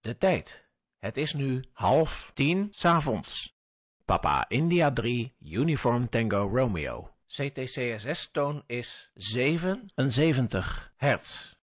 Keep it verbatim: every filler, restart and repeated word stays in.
De tijd. Het is nu half tien 's avonds. Papa India drie, Uniform Tango Romeo. C T C S S-toon is zevenenzeventig hertz.